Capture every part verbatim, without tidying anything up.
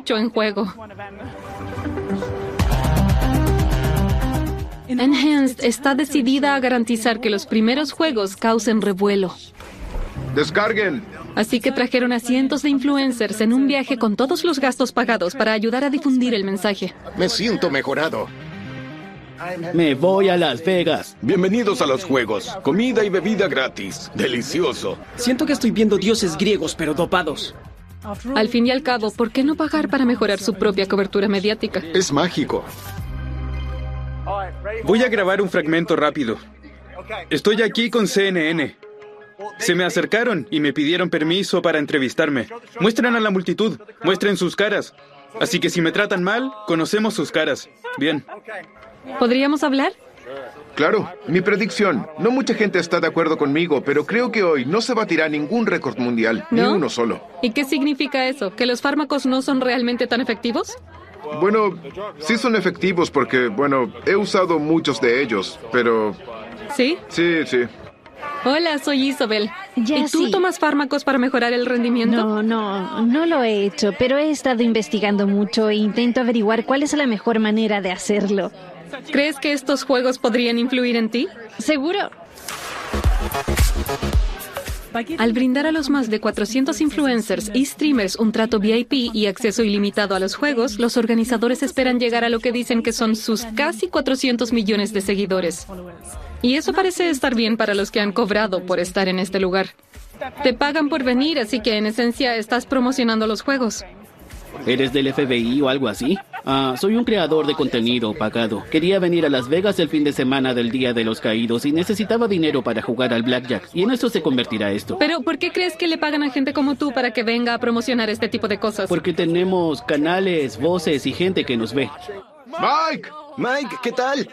mucho en juego. Enhanced está decidida a garantizar que los primeros juegos causen revuelo. ¡Descarguen! Así que trajeron a cientos de influencers en un viaje con todos los gastos pagados para ayudar a difundir el mensaje. Me siento mejorado. Me voy a Las Vegas. Bienvenidos a los juegos. Comida y bebida gratis. Delicioso. Siento que estoy viendo dioses griegos, pero dopados. Al fin y al cabo, ¿por qué no pagar para mejorar su propia cobertura mediática? Es mágico. Voy a grabar un fragmento rápido. Estoy aquí con C N N. Se me acercaron y me pidieron permiso para entrevistarme. Muestren a la multitud, muestren sus caras. Así que si me tratan mal, conocemos sus caras. Bien. ¿Podríamos hablar? Claro, mi predicción. No mucha gente está de acuerdo conmigo, pero creo que hoy no se batirá ningún récord mundial, ¿No? ni uno solo. ¿Y qué significa eso? ¿Que los fármacos no son realmente tan efectivos? Bueno, sí son efectivos porque, bueno, he usado muchos de ellos, pero... ¿Sí? Sí, sí. Hola, soy Isabel. Ya ¿Y tú sí. tomas fármacos para mejorar el rendimiento? No, no, no lo he hecho, pero he estado investigando mucho e intento averiguar cuál es la mejor manera de hacerlo. ¿Crees que estos juegos podrían influir en ti? ¿Seguro? Al brindar a los más de cuatrocientos influencers y streamers un trato V I P y acceso ilimitado a los juegos, los organizadores esperan llegar a lo que dicen que son sus casi cuatrocientos millones de seguidores. Y eso parece estar bien para los que han cobrado por estar en este lugar. Te pagan por venir, así que en esencia estás promocionando los juegos. ¿Eres del F B I o algo así? Ah, soy un creador de contenido pagado. Quería venir a Las Vegas el fin de semana del Día de los Caídos y necesitaba dinero para jugar al blackjack. Y en eso se convertirá esto. Pero, ¿por qué crees que le pagan a gente como tú para que venga a promocionar este tipo de cosas? Porque tenemos canales, voces y gente que nos ve. ¡Mike! Mike, ¿qué tal?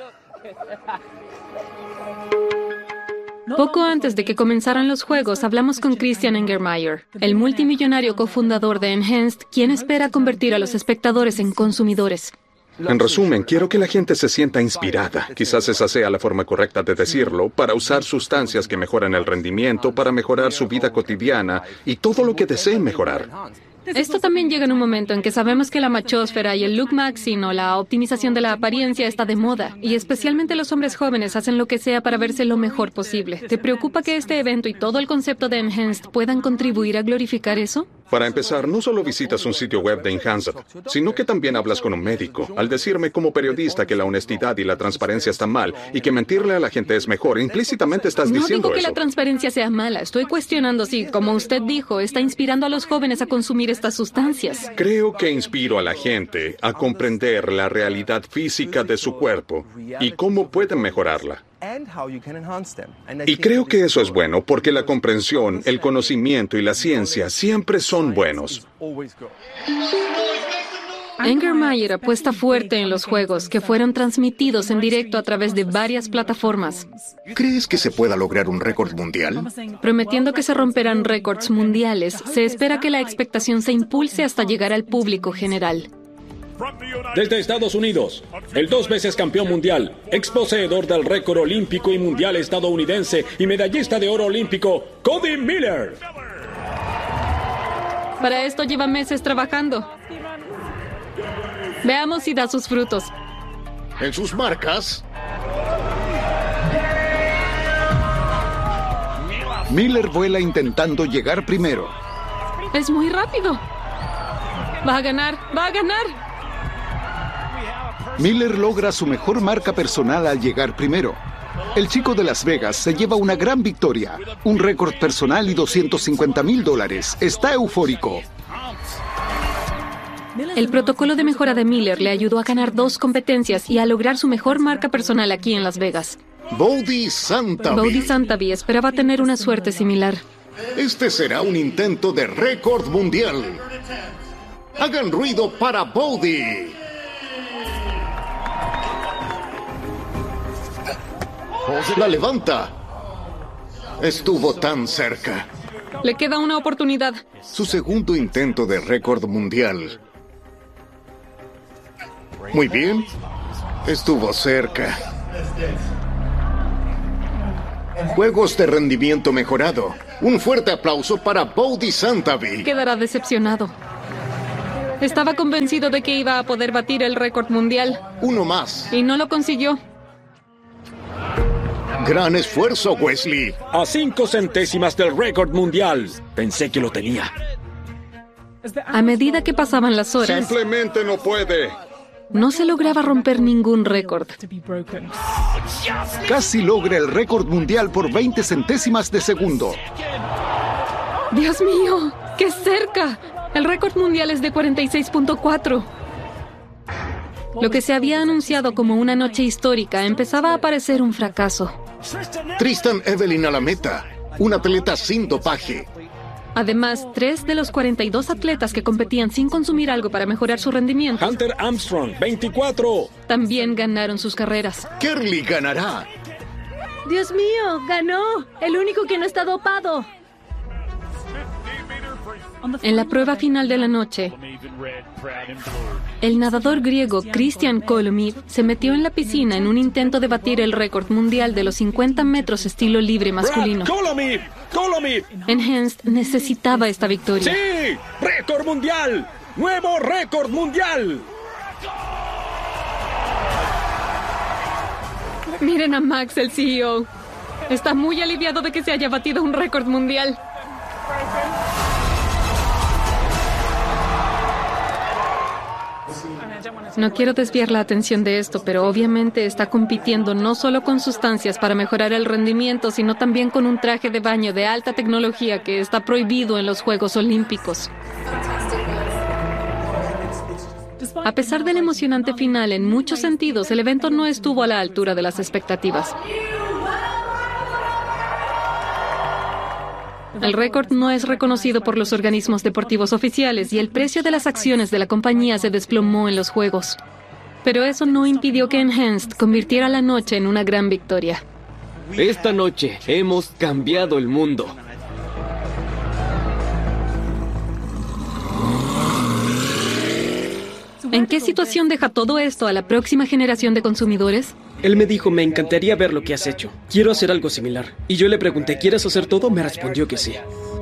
Poco antes de que comenzaran los juegos, hablamos con Christian Engermayer, el multimillonario cofundador de Enhanced, quien espera convertir a los espectadores en consumidores. En resumen, quiero que la gente se sienta inspirada, quizás esa sea la forma correcta de decirlo, para usar sustancias que mejoran el rendimiento, para mejorar su vida cotidiana y todo lo que deseen mejorar. Esto también llega en un momento en que sabemos que la machósfera y el look maxing o la optimización de la apariencia está de moda, y especialmente los hombres jóvenes hacen lo que sea para verse lo mejor posible. ¿Te preocupa que este evento y todo el concepto de Enhanced puedan contribuir a glorificar eso? Para empezar, no solo visitas un sitio web de Enhanced, sino que también hablas con un médico. Al decirme como periodista que la honestidad y la transparencia están mal y que mentirle a la gente es mejor, implícitamente estás No diciendo digo que eso. la transparencia sea mala, estoy cuestionando si, como usted dijo, está inspirando a los jóvenes a consumir estas sustancias. Creo que inspiro a la gente a comprender la realidad física de su cuerpo y cómo pueden mejorarla. Y creo que eso es bueno porque la comprensión, el conocimiento y la ciencia siempre son buenos. Engermayer apuesta fuerte en los juegos, que fueron transmitidos en directo a través de varias plataformas, ¿Crees que se pueda lograr un récord mundial? prometiendo que se romperán récords mundiales. Se espera que la expectación se impulse hasta llegar al público general. Desde Estados Unidos, el dos veces campeón mundial, ex poseedor del récord olímpico y mundial estadounidense y medallista de oro olímpico, Cody Miller. Para esto lleva meses trabajando. Veamos si da sus frutos. En sus marcas, Miller vuela intentando llegar primero. Es muy rápido. Va a ganar, va a ganar. Miller logra su mejor marca personal al llegar primero. El chico de Las Vegas se lleva una gran victoria, un récord personal y doscientos cincuenta mil dólares. Está eufórico. El protocolo de mejora de Miller le ayudó a ganar dos competencias y a lograr su mejor marca personal aquí en Las Vegas. Bodhi Santavi. Bodhi Santavi esperaba tener una suerte similar. Este será un intento de récord mundial. Hagan ruido para Bodhi. La levanta. Estuvo tan cerca. Le queda una oportunidad. Su segundo intento de récord mundial. Muy bien. Estuvo cerca. Juegos de rendimiento mejorado. Un fuerte aplauso para Bodhi Santavi. Quedará decepcionado. Estaba convencido de que iba a poder batir el récord mundial. Uno más. Y no lo consiguió. Gran esfuerzo, Wesley. A cinco centésimas del récord mundial. Pensé que lo tenía. A medida que pasaban las horas, Simplemente no puede. no se lograba romper ningún récord. Casi logra el récord mundial por veinte centésimas de segundo. ¡Dios mío! ¡Qué cerca! El récord mundial es de cuarenta y seis punto cuatro. Lo que se había anunciado como una noche histórica empezaba a parecer un fracaso. Tristan Evelyn a la meta. Un atleta sin dopaje. Además, tres de los cuarenta y dos atletas que competían sin consumir algo para mejorar su rendimiento Hunter Armstrong, veinticuatro. también ganaron sus carreras. Kerley ganará. Dios mío, ganó. El único que no está dopado. En la prueba final de la noche, el nadador griego Christian Kolomid se metió en la piscina en un intento de batir el récord mundial de los cincuenta metros estilo libre masculino. Brad Colomid, Colomid. Enhanced necesitaba esta victoria. ¡Sí! ¡Récord mundial! ¡Nuevo récord mundial! Miren a Max, el C E O. Está muy aliviado de que se haya batido un récord mundial. No quiero desviar la atención de esto, pero obviamente está compitiendo no solo con sustancias para mejorar el rendimiento, sino también con un traje de baño de alta tecnología que está prohibido en los Juegos Olímpicos. A pesar del emocionante final, en muchos sentidos, el evento no estuvo a la altura de las expectativas. El récord no es reconocido por los organismos deportivos oficiales y el precio de las acciones de la compañía se desplomó en los Juegos. Pero eso no impidió que Enhanced convirtiera la noche en una gran victoria. Esta noche hemos cambiado el mundo. ¿En qué situación deja todo esto a la próxima generación de consumidores? Él me dijo, me encantaría ver lo que has hecho. Quiero hacer algo similar. Y yo le pregunté, ¿quieres hacer todo? Me respondió que sí.